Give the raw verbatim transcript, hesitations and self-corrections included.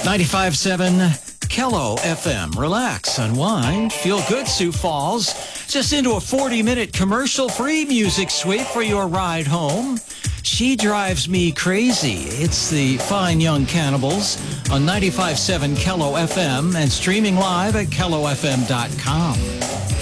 ninety-five point seven Kello F M. Relax, unwind, feel good, Sioux Falls. Just into a forty-minute commercial-free music suite for your ride home. She Drives Me Crazy. It's the Fine Young Cannibals on ninety-five point seven Kello F M and streaming live at kello f m dot com.